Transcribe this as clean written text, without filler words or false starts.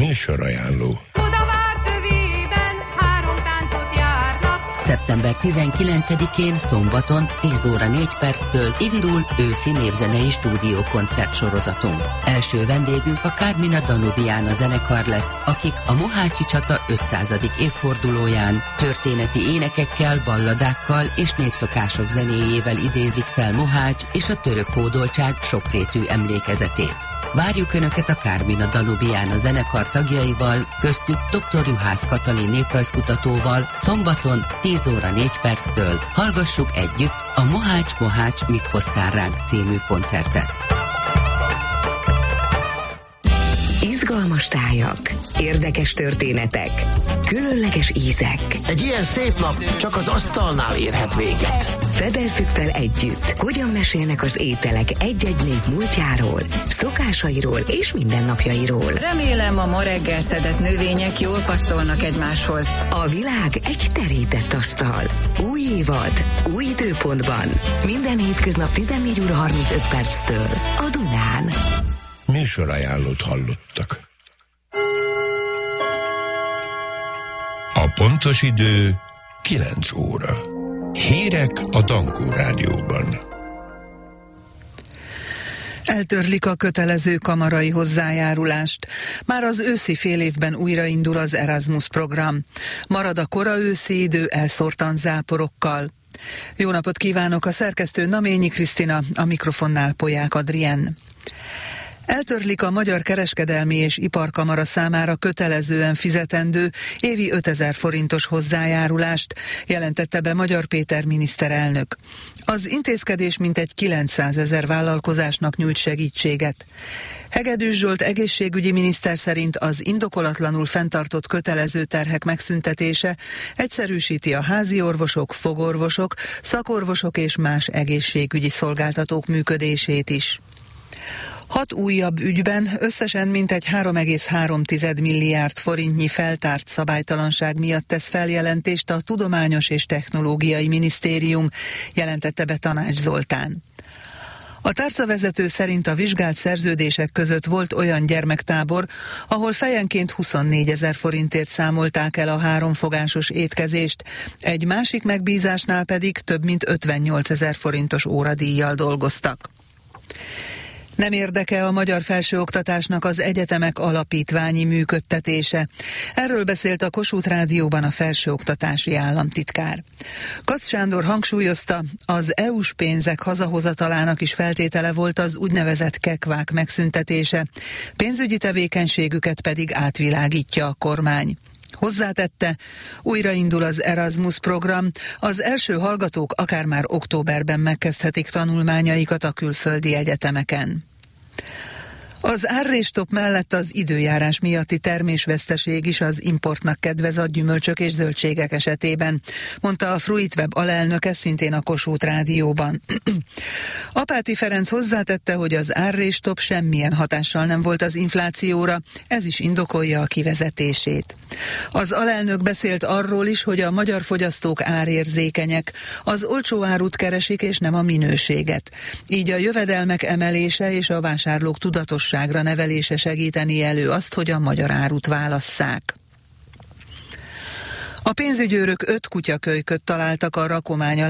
Műsorajánló. Szeptember 19-én szombaton 10 óra 4 perctől indul őszi népzenei stúdiókoncert sorozatunk. Első vendégünk a Carmina Danubiana zenekar lesz, akik a Mohácsi csata 500. évfordulóján történeti énekekkel, balladákkal és népszokások zenéjével idézik fel Mohács és a török hódoltság sokrétű emlékezetét. Várjuk Önöket a Carmina Danubiana zenekar tagjaival, köztük dr. Juhász Katalin néprajzkutatóval szombaton 10 óra 4 perctől. Hallgassuk együtt a Mohács, mit hoztál ránk című koncertet. Izgalmas tájak, érdekes történetek, különleges ízek. Egy ilyen szép nap csak az asztalnál érhet véget. Fedezzük fel együtt, hogyan mesélnek az ételek egy-egy nép múltjáról, szokásairól és mindennapjairól. Remélem, a ma reggel szedett növények jól passzolnak egymáshoz. A világ egy terített asztal. Új évad, új időpontban. Minden hétköznap 14 óra 35 perctől a Dunán. Műsorajánlót hallottak. A pontos idő 9 óra. Hírek a Dankó Rádióban. Eltörlik a kötelező kamarai hozzájárulást. Már az őszi félévben újraindul az Erasmus program. Marad a kora őszi idő elszórtan záporokkal. Jó napot kívánok, a szerkesztő Naményi Krisztina, a mikrofonnál Polyák Adrien. Eltörlik a Magyar Kereskedelmi és Iparkamara számára kötelezően fizetendő évi 5000 forintos hozzájárulást, jelentette be Magyar Péter miniszterelnök. Az intézkedés mintegy 900 000 vállalkozásnak nyújt segítséget. Hegedűs Zsolt egészségügyi miniszter szerint az indokolatlanul fenntartott kötelező terhek megszüntetése egyszerűsíti a házi orvosok, fogorvosok, szakorvosok és más egészségügyi szolgáltatók működését is. 6 újabb ügyben összesen mintegy 3,3 milliárd forintnyi feltárt szabálytalanság miatt tesz feljelentést a Tudományos és Technológiai Minisztérium, jelentette be Tanács Zoltán. A tárcavezető szerint a vizsgált szerződések között volt olyan gyermektábor, ahol fejenként 24 000 forintért számolták el a 3 fogásos étkezést, egy másik megbízásnál pedig több mint 58 000 forintos óradíjjal dolgoztak. Nem érdeke a magyar felsőoktatásnak az egyetemek alapítványi működtetése. Erről beszélt a Kossuth Rádióban a felsőoktatási államtitkár. Kaszt Sándor hangsúlyozta, az EU-s pénzek hazahozatalának is feltétele volt az úgynevezett kekvák megszüntetése, pénzügyi tevékenységüket pedig átvilágítja a kormány. Hozzátette, újraindul az Erasmus program, az első hallgatók akár már októberben megkezdhetik tanulmányaikat a külföldi egyetemeken. Az árréstop mellett az időjárás miatti termésveszteség is az importnak kedvez a gyümölcsök és zöldségek esetében, mondta a Fruitweb alelnöke szintén a Kossuth Rádióban. Apáti Ferenc hozzátette, hogy az árréstop semmilyen hatással nem volt az inflációra, ez is indokolja a kivezetését. Az alelnök beszélt arról is, hogy a magyar fogyasztók árérzékenyek, az olcsó árut keresik és nem a minőséget. Így a jövedelmek emelése és a vásárlók tudatosságra nevelése segíteni elő azt, hogy a magyar árut válasszák. A pénzügyőrök 5 kutyakölyköt találtak a rakomány alá